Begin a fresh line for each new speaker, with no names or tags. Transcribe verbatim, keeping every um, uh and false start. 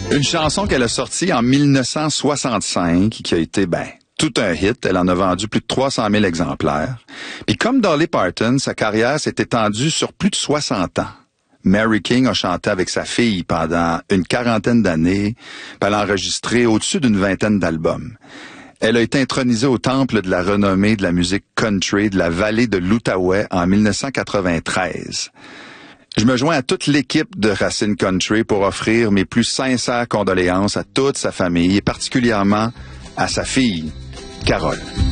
Une chanson qu'elle a sortie en mille neuf cent soixante-cinq, qui a été, ben, tout un hit. Elle en a vendu plus de trois cent mille exemplaires. Puis comme Dolly Parton, sa carrière s'est étendue sur plus de soixante ans. Mary King a chanté avec sa fille pendant une quarantaine d'années. Puis elle a enregistré au-dessus d'une vingtaine d'albums. Elle a été intronisée au temple de la renommée de la musique country de la vallée de l'Outaouais en mille neuf cent quatre-vingt-treize. Je me joins à toute l'équipe de Racine Country pour offrir mes plus sincères condoléances à toute sa famille et particulièrement à sa fille, Carole.